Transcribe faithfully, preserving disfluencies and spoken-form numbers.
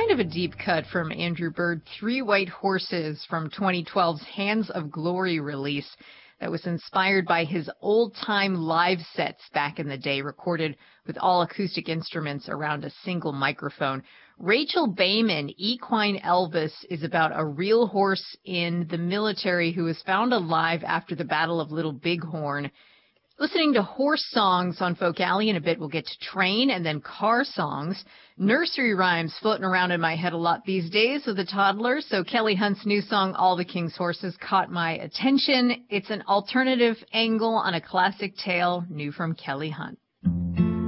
kind of a deep cut from Andrew Bird, Three White Horses from twenty twelve's Hands of Glory release that was inspired by his old-time live sets back in the day, recorded with all acoustic instruments around a single microphone. Rachel Bayman, Equine Elvis, is about a real horse in the military who was found alive after the Battle of Little Bighorn. Listening to horse songs on Folk Alley in a bit, we'll get to train and then car songs. Nursery rhymes floating around in my head a lot these days with a toddler, so Kelly Hunt's new song, All the King's Horses, caught my attention. It's an alternative angle on a classic tale, new from Kelly Hunt.